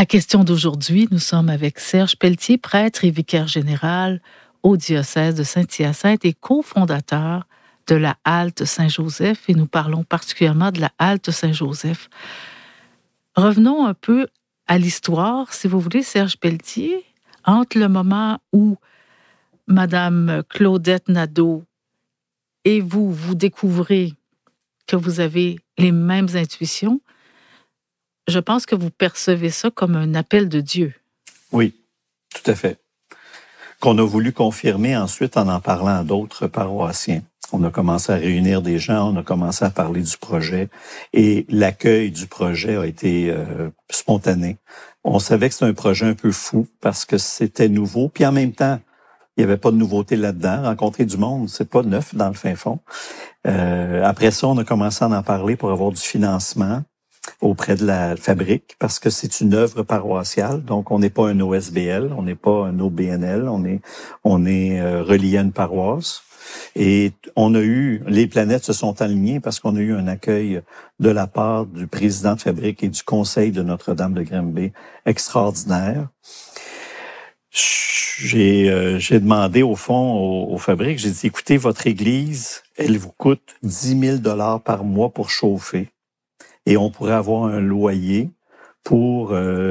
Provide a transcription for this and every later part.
La question d'aujourd'hui, nous sommes avec Serge Pelletier, prêtre et vicaire général au diocèse de Saint-Hyacinthe et cofondateur de la Halte Saint-Joseph, et nous parlons particulièrement de la Halte Saint-Joseph. Revenons un peu à l'histoire, si vous voulez, Serge Pelletier, entre le moment où Madame Claudette Nadeau et vous découvrez que vous avez les mêmes intuitions. Je pense que vous percevez ça comme un appel de Dieu. Oui, tout à fait. Qu'on a voulu confirmer ensuite en parlant à d'autres paroissiens. On a commencé à réunir des gens, on a commencé à parler du projet et l'accueil du projet a été spontané. On savait que c'était un projet un peu fou parce que c'était nouveau, puis en même temps, il n'y avait pas de nouveauté là-dedans. Rencontrer du monde, c'est pas neuf dans le fin fond. Après ça, on a commencé à en parler pour avoir du financement auprès de la fabrique, parce que c'est une œuvre paroissiale. Donc, on n'est pas un OSBL, on n'est pas un OBNL, on est relié à une paroisse. Et les planètes se sont alignées parce qu'on a eu un accueil de la part du président de fabrique et du conseil de Notre-Dame de Granby extraordinaire. J'ai demandé au fond aux fabriques, j'ai dit, écoutez, votre église, elle vous coûte 10 000 $ par mois pour chauffer. Et on pourrait avoir un loyer pour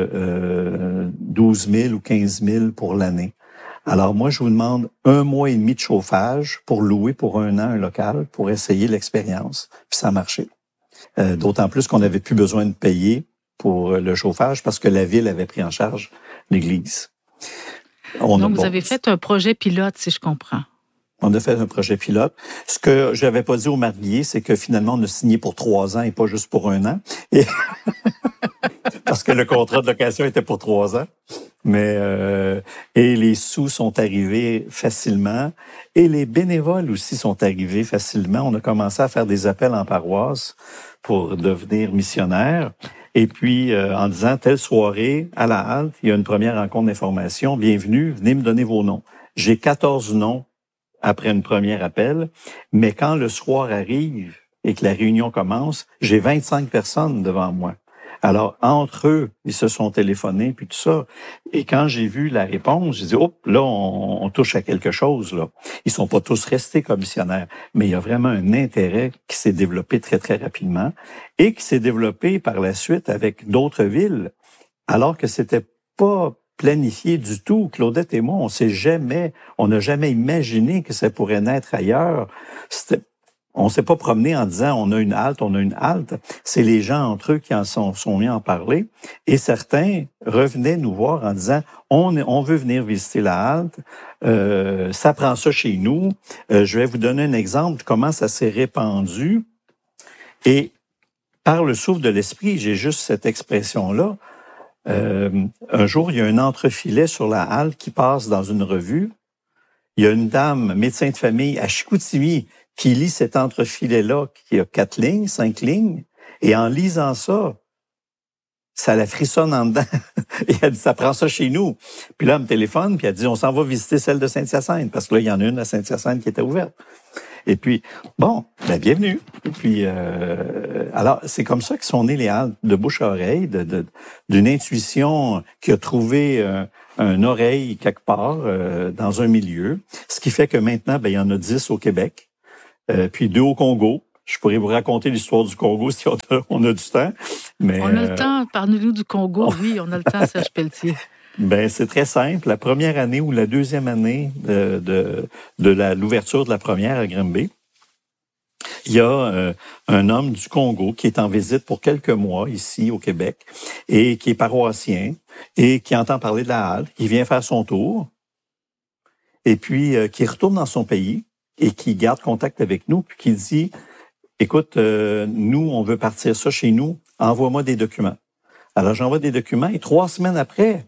12 000 ou 15 000 pour l'année. Alors moi, je vous demande 1 mois et demi de chauffage pour louer pour 1 an un local pour essayer l'expérience. Puis ça a marché. D'autant plus qu'on n'avait plus besoin de payer pour le chauffage parce que la ville avait pris en charge l'église. Donc, vous avez fait un projet pilote, si je comprends. On a fait un projet pilote. Ce que j'avais pas dit au marié, c'est que finalement, on a signé pour 3 ans et pas juste pour 1 an. Et parce que le contrat de location était pour 3 ans. Mais et les sous sont arrivés facilement. Et les bénévoles aussi sont arrivés facilement. On a commencé à faire des appels en paroisse pour devenir missionnaire. Et puis, en disant, telle soirée, à la halte, il y a une première rencontre d'information. Bienvenue, venez me donner vos noms. J'ai 14 noms après une première appel, mais quand le soir arrive et que la réunion commence, j'ai 25 personnes devant moi. Alors, entre eux, ils se sont téléphonés, puis tout ça. Et quand j'ai vu la réponse, j'ai dit, oh, là, on touche à quelque chose, là. Ils sont pas tous restés commissionnaires, mais il y a vraiment un intérêt qui s'est développé très, très rapidement et qui s'est développé par la suite avec d'autres villes, alors que c'était pas planifié du tout. Claudette et moi, on n'a jamais imaginé que ça pourrait naître ailleurs. On s'est pas promené en disant on a une halte. C'est les gens entre eux qui en sont mis à en parler. Et certains revenaient nous voir en disant on veut venir visiter la halte. Ça prend ça chez nous. Je vais vous donner un exemple de comment ça s'est répandu. Et par le souffle de l'esprit, j'ai juste cette expression-là. Un jour, il y a un entrefilet sur la halte qui passe dans une revue. Il y a une dame, médecin de famille à Chicoutimi, qui lit cet entrefilet-là, qui a 4 lignes, 5 lignes, et en lisant ça, ça la frissonne en dedans. Et elle dit, ça prend ça chez nous. Puis là, elle me téléphone, puis elle dit, on s'en va visiter celle de Saint-Hyacinthe, parce que là, il y en a une à Saint-Hyacinthe qui était ouverte. Et puis, bon, bienvenue. Et puis, alors, c'est comme ça que sont nées les haltes, de bouche à oreille, d'une intuition qui a trouvé une oreille quelque part dans un milieu. Ce qui fait que maintenant, il y en a 10 au Québec, puis 2 au Congo. Je pourrais vous raconter l'histoire du Congo si on a du temps. Mais, on a le temps, parlez-nous du Congo. Oui, on a le temps, Serge Pelletier. C'est très simple. La première année ou la deuxième année de l'ouverture de la première à Granby, il y a un homme du Congo qui est en visite pour quelques mois ici au Québec et qui est paroissien et qui entend parler de la halte, qui vient faire son tour et puis qui retourne dans son pays et qui garde contact avec nous puis qui dit, écoute, nous, on veut partir ça chez nous, envoie-moi des documents. Alors, j'envoie des documents et 3 semaines après,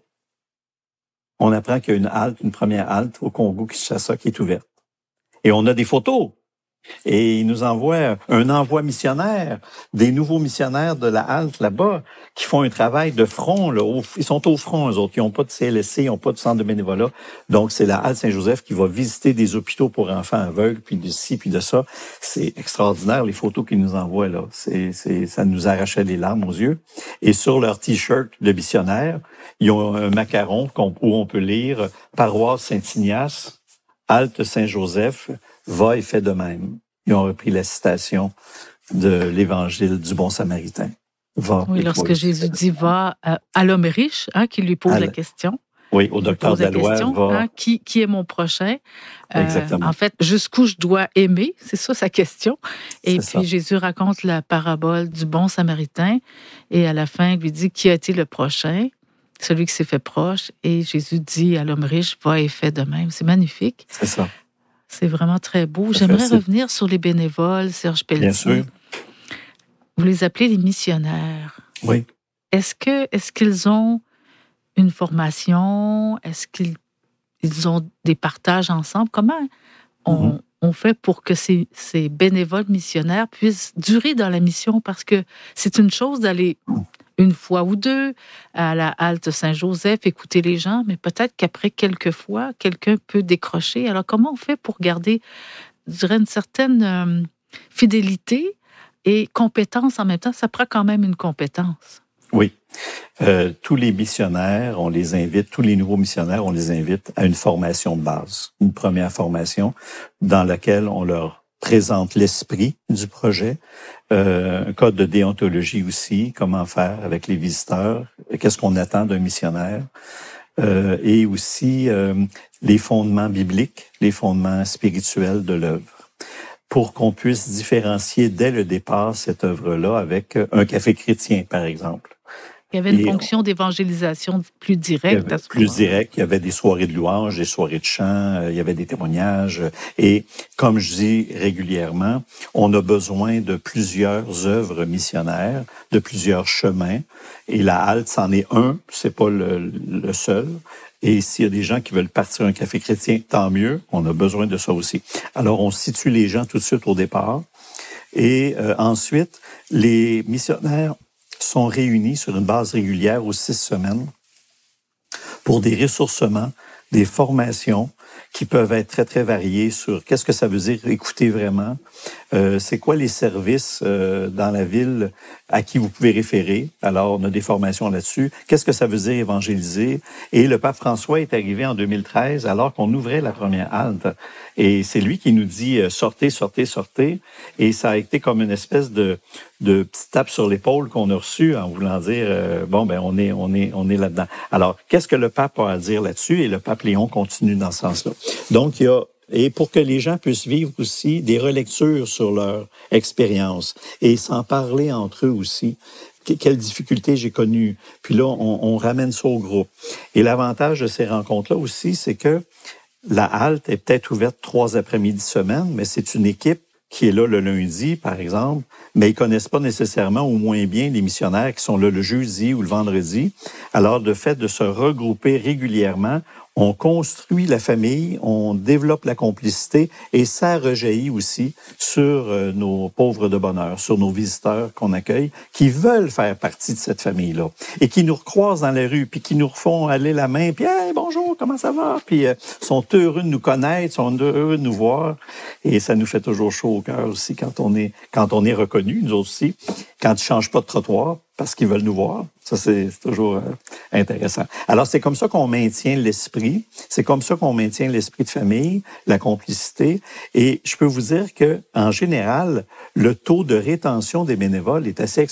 on apprend qu'il y a une première halte au Congo, Kinshasa, qui est ouverte. Et on a des photos. Et il nous envoie un envoi missionnaire, des nouveaux missionnaires de la halte là-bas, qui font un travail de front. Là, ils sont au front, eux autres. Ils n'ont pas de CLSC, ils n'ont pas de centre de bénévolat. Donc, c'est la halte Saint-Joseph qui va visiter des hôpitaux pour enfants aveugles, puis de ci, puis de ça. C'est extraordinaire, les photos qu'ils nous envoient là. Ça nous arrachait les larmes aux yeux. Et sur leur T-shirt de missionnaire, ils ont un macaron où on peut lire « Paroisse Saint-Ignace, halte Saint-Joseph, va et fait de même ». Ils ont repris la citation de l'Évangile du bon Samaritain. Va. Oui, lorsque Jésus dit va à l'homme riche, qui lui pose la question. Oui, au docteur de la loi, va. Qui est mon prochain? Exactement. En fait, jusqu'où je dois aimer? C'est ça sa question. Et puis Jésus raconte la parabole du bon Samaritain et à la fin, il lui dit qui a été le prochain? Celui qui s'est fait proche. Et Jésus dit à l'homme riche, va et fais de même. C'est magnifique. C'est ça. C'est vraiment très beau. J'aimerais revenir sur les bénévoles, Serge Pelletier. Bien sûr. Vous les appelez les missionnaires. Oui. Est-ce qu'ils ont une formation? Est-ce qu'ils ont des partages ensemble? Comment on fait pour que ces bénévoles missionnaires puissent durer dans la mission? Parce que c'est une chose d'aller une fois ou deux à la halte Saint-Joseph, écouter les gens, mais peut-être qu'après quelques fois, quelqu'un peut décrocher. Alors, comment on fait pour garder, je dirais, une certaine fidélité et compétence en même temps? Ça prend quand même une compétence. Oui. Tous les missionnaires, on les invite, tous les nouveaux missionnaires, on les invite à une formation de base, une première formation dans laquelle on leur présente l'esprit du projet, un code de déontologie aussi, comment faire avec les visiteurs, qu'est-ce qu'on attend d'un missionnaire, et aussi les fondements bibliques, les fondements spirituels de l'œuvre, pour qu'on puisse différencier dès le départ cette œuvre-là avec un café chrétien, par exemple. Il y avait une fonction d'évangélisation plus directe à ce moment-là. Plus directe. Il y avait des soirées de louanges, des soirées de chant, il y avait des témoignages. Et comme je dis régulièrement, on a besoin de plusieurs œuvres missionnaires, de plusieurs chemins. Et la halte, c'en est un, c'est pas le seul. Et s'il y a des gens qui veulent partir un café chrétien, tant mieux. On a besoin de ça aussi. Alors, on situe les gens tout de suite au départ. Et ensuite, les missionnaires sont réunis sur une base régulière aux 6 semaines pour des ressourcements, des formations qui peuvent être très, très variées sur qu'est-ce que ça veut dire écouter vraiment, c'est quoi les services dans la ville à qui vous pouvez référer. Alors, on a des formations là-dessus. Qu'est-ce que ça veut dire évangéliser? Et le pape François est arrivé en 2013 alors qu'on ouvrait la première halte. Et c'est lui qui nous dit « sortez, sortez, sortez ». Et ça a été comme une espèce de petite tape sur l'épaule qu'on a reçue en voulant dire bon, ben on est là-dedans. Alors, qu'est-ce que le pape a à dire là-dessus? Et le pape Léon continue dans ce sens-là. Donc, il y a et pour que les gens puissent vivre aussi des relectures sur leur expérience et s'en parler entre eux aussi. Quelles difficultés j'ai connues. Puis là, on ramène ça au groupe. Et l'avantage de ces rencontres-là aussi, c'est que la halte est peut-être ouverte 3 après-midi semaine, mais c'est une équipe qui est là le lundi, par exemple, mais ils connaissent pas nécessairement ou moins bien les missionnaires qui sont là le jeudi ou le vendredi. Alors, de fait de se regrouper régulièrement, on construit la famille, on développe la complicité et ça rejaillit aussi sur nos pauvres de bonheur, sur nos visiteurs qu'on accueille, qui veulent faire partie de cette famille-là et qui nous recroisent dans la rue, puis qui nous refont aller la main, puis hey, bonjour, comment ça va? Puis sont heureux de nous connaître, sont heureux de nous voir et ça nous fait toujours chaud au cœur aussi quand on est reconnu, nous aussi, quand ils changent pas de trottoir parce qu'ils veulent nous voir. Ça, c'est toujours intéressant. Alors, c'est comme ça qu'on maintient l'esprit. C'est comme ça qu'on maintient l'esprit de famille, la complicité. Et je peux vous dire que, en général, le taux de rétention des bénévoles est assez